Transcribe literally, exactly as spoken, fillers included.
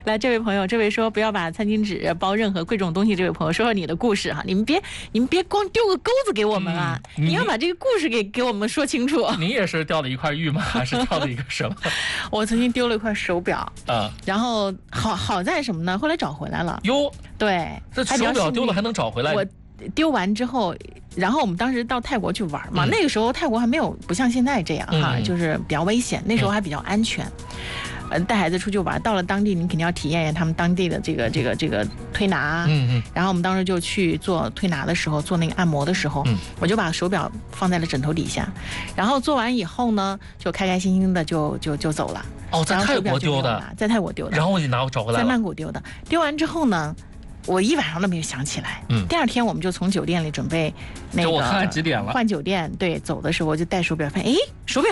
来，这位朋友，这位说不要把餐巾纸包任何贵重东西。这位朋友说说你的故事哈，你们别你们别光丢个钩子给我们啊，嗯、你, 你要把这个故事给给我们说清楚。 你也是掉了一块玉吗？还是掉了一个什么？ 我曾经丢了一块手表啊， 然后好好在什么呢？后来找回来了。 哟， 对， 这手表丢了还能找回来？ 我丢完之后。然后我们当时到泰国去玩嘛、嗯，那个时候泰国还没有不像现在这样哈、嗯，就是比较危险，那时候还比较安全。呃、嗯，带孩子出去玩，到了当地你肯定要体验一下他们当地的这个这个这个推拿。 嗯嗯。 然后我们当时就去做推拿的时候，做那个按摩的时候，嗯，我就把手表放在了枕头底下，然后做完以后呢，就开开心心的就就就走了。 哦，在泰国丢的， 在泰国丢的。 然后我就拿找回来了。 在曼谷丢的，丢完之后呢？我一晚上都没有想起来。 嗯， 第二天我们就从酒店里准备那个我看几点了换酒店，对，走的时候我就带手表，发现哎，手表